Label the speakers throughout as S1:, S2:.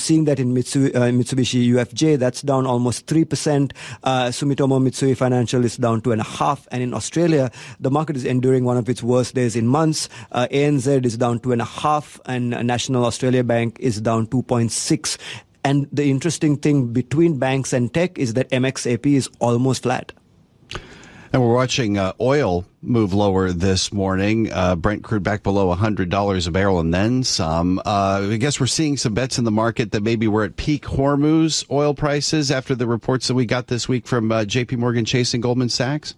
S1: seeing that in Mitsubishi UFJ, that's down almost 3%. Sumitomo Mitsui Financial is down 2.5%. And in Australia, the market is enduring one of its worst days in months. ANZ is down 2.5%, and National Australia Bank is down 2.6%. And the interesting thing between banks and tech is that MXAP is almost flat.
S2: And we're watching oil move lower this morning. Brent crude back below $100 a barrel and then some. I guess we're seeing some bets in the market that maybe we're at peak Hormuz oil prices after the reports that we got this week from JP Morgan Chase and Goldman Sachs.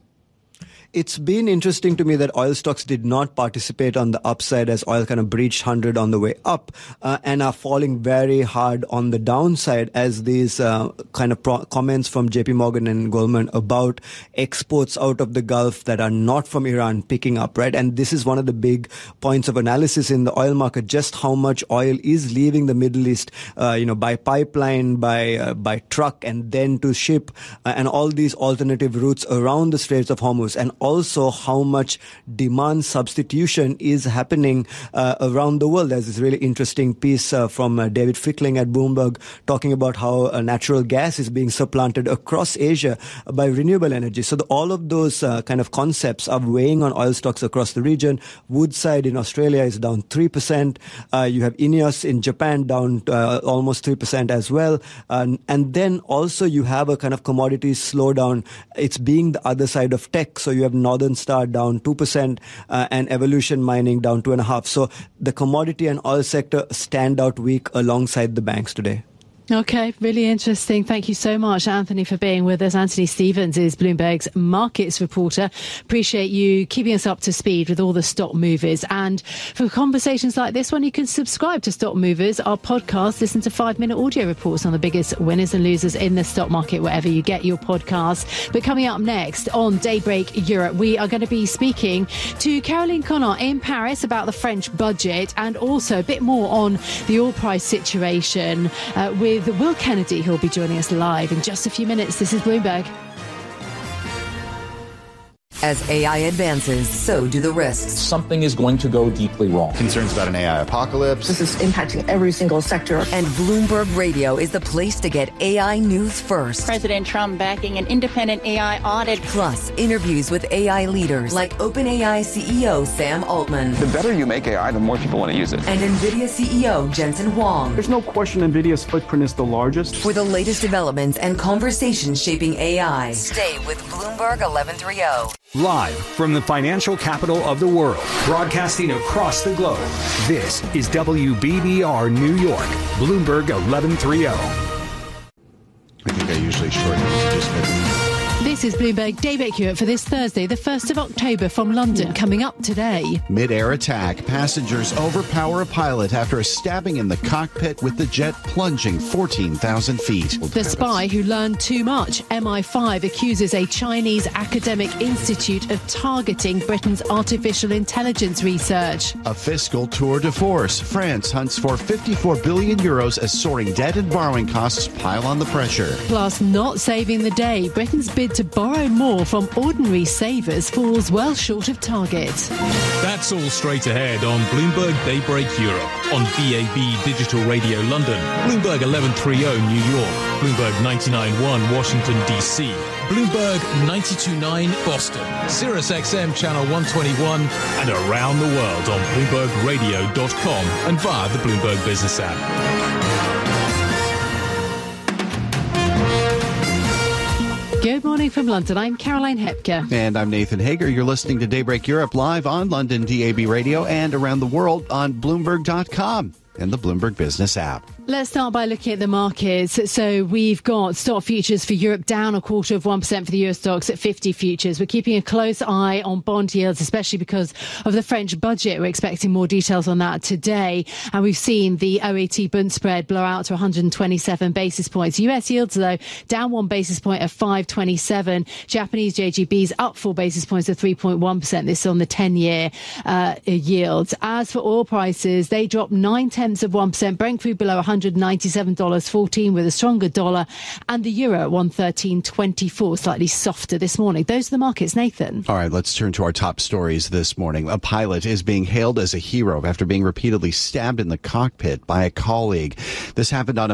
S1: It's been interesting to me that oil stocks did not participate on the upside as oil kind of breached 100 on the way up and are falling very hard on the downside as these kind of comments from JP Morgan and Goldman about exports out of the Gulf that are not from Iran picking up, right? And this is one of the big points of analysis in the oil market, just how much oil is leaving the Middle East, by pipeline, by truck, and then to ship, and all these alternative routes around the Straits of Hormuz. And also how much demand substitution is happening around the world. There's this really interesting piece from David Fickling at Bloomberg talking about how natural gas is being supplanted across Asia by renewable energy. So all of those kind of concepts are weighing on oil stocks across the region. Woodside in Australia is down 3%. You have INEOS in Japan down almost 3% as well. And then also you have a kind of commodities slowdown. It's being the other side of tech. So you have Northern Star down 2% and Evolution Mining down 2.5%. So the commodity and oil sector stand out weak alongside the banks today.
S3: Okay, really interesting. Thank you so much, Anthony, for being with us. Anthony Stevens is Bloomberg's markets reporter. Appreciate you keeping us up to speed with all the stock movers. And for conversations like this one, you can subscribe to Stock Movers, our podcast. Listen to 5-minute audio reports on the biggest winners and losers in the stock market, wherever you get your podcasts. But coming up next on Daybreak Europe, we are going to be speaking to Caroline Connor in Paris about the French budget and also a bit more on the oil price situation with Will Kennedy, who'll be joining us live in just a few minutes. This is Bloomberg.
S4: As AI advances, so do the risks.
S5: Something is going to go deeply wrong.
S6: Concerns about an AI apocalypse.
S7: This is impacting every single sector.
S4: And Bloomberg Radio is the place to get AI news first.
S8: President Trump backing an independent AI audit.
S4: Plus, interviews with AI leaders like OpenAI CEO Sam Altman.
S9: The better you make AI, the more people want to use it.
S4: And NVIDIA CEO Jensen Huang.
S10: There's no question NVIDIA's footprint is the largest.
S4: For the latest developments and conversations shaping AI, stay with Bloomberg 1130.
S11: Live from the financial capital of the world, broadcasting across the globe, this is WBBR New York, Bloomberg 1130.
S2: I think I usually shorten it just maybe.
S3: This is Bloomberg Daybreak Europe for this Thursday, the 1st of October from London. Coming up today.
S2: Mid-air attack. Passengers overpower a pilot after a stabbing in the cockpit with the jet plunging 14,000 feet.
S3: The spy who learned too much. MI5 accuses a Chinese academic institute of targeting Britain's artificial intelligence research.
S2: A fiscal tour de force. France hunts for 54 billion euros as soaring debt and borrowing costs pile on the pressure.
S3: Plus, not saving the day. Britain's bid to borrow more from ordinary savers falls well short of target.
S12: That's all straight ahead on Bloomberg Daybreak Europe, on DAB Digital Radio London, Bloomberg 1130 New York, Bloomberg 99.1 Washington, D.C., Bloomberg 92.9 Boston, Sirius XM Channel 121, and around the world on BloombergRadio.com and via the Bloomberg Business app.
S3: Good morning from London. I'm Caroline Hepker.
S2: And I'm Nathan Hager. You're listening to Daybreak Europe live on London DAB Radio and around the world on Bloomberg.com and the Bloomberg Business app.
S3: Let's start by looking at the markets. So we've got stock futures for Europe down 0.25% for the Euro stocks at 50 futures. We're keeping a close eye on bond yields, especially because of the French budget. We're expecting more details on that today. And we've seen the OAT Bund spread blow out to 127 basis points. US yields, though, down 1 basis point at 5.27. Japanese JGBs up 4 basis points at 3.1%. This is on the 10-year yields. As for oil prices, they dropped 0.9%. Brent crude below $197.14 with a stronger dollar, and the euro at 113.24, slightly softer this morning. Those are the markets, Nathan.
S2: All right, let's turn to our top stories this morning. A pilot is being hailed as a hero after being repeatedly stabbed in the cockpit by a colleague. This happened on a